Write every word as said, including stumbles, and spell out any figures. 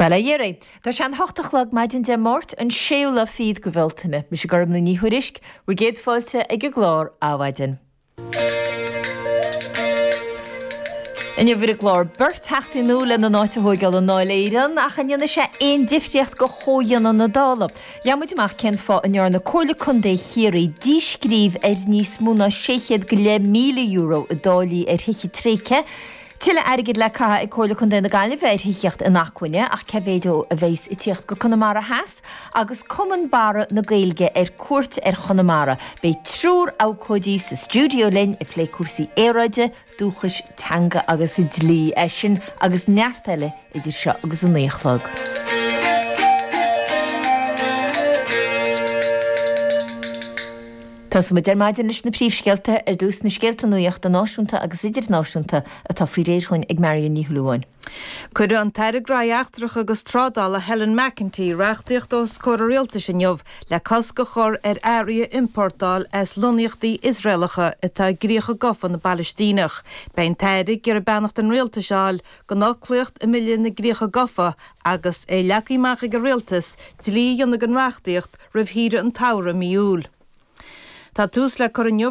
Bella Yeri, Tá sean hochtachlog maidin de mort an séula feed gohfuiltainna, mis sé garbna ní huirisk, rigéad fáilte ag go glár áhaidin. In je vir glár burt hecht in nul en na náte hoigal an náileiran ach an jenne sé ein difriecht go hóian an nadála. Ja moet maach ken fá an jaar na cóla chundé chéri dískrif er nís múna séchéad glé míle euro a dáli er hichi tréke. Tile ergid le caha i cóla chundé na gaile bheit hichiacht in achcuine ach cevéido a bhéis i tíocht go Connemara has agus cuman bara na gailge er cuat er Connemara. Bei trúr ácódí sa studio linn i plé cuasaí éráide dúchas tanga agus i dlí eisian agus neartile idir seo agus an néachlog. Tás mu dermaidin is na príomhscéalta ar dús na scéalta nuíocht a náisiúnta agus idir náisiúnta atá faoi réir chuin ag Marion ní Huluáin. Cuireadh an teirg ráíochtreach agus trádála Helen McEntee reachtaíocht os cóir réaltais in jobh le cos go chur ar áirithe importáil as loníochtaí Israelacha atá gríocha gofa na Palestínach. Bein teirg gur a beannacht an réaltaisáil go nachclíocht a milliún na gríocha gofa agus é leacaíach go réaltas dlí an na gan reachtaíocht roimh híre an tara miúil. Tá tús le chur